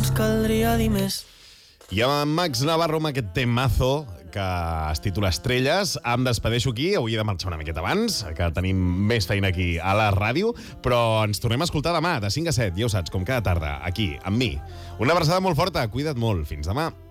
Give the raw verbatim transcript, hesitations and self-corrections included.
ens caldria dir més. I amb Max Navarro, amb aquest temazo que es titula Estrelles, em despedeixo aquí. Avui he de marxar una miqueta abans, que tenim més feina aquí a la ràdio, però ens tornem a escoltar demà, de cinc a set, ja ho saps, com cada tarda, aquí, amb mi. Una abraçada molt forta, cuida't molt. Fins demà.